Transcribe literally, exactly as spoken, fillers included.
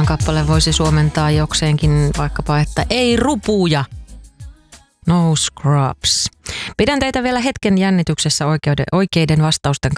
kappale voisi suomentaa jokseenkin vaikkapa, että ei rupuja. No scrubs. Pidän teitä vielä hetken jännityksessä oikeuden, oikeiden vastausten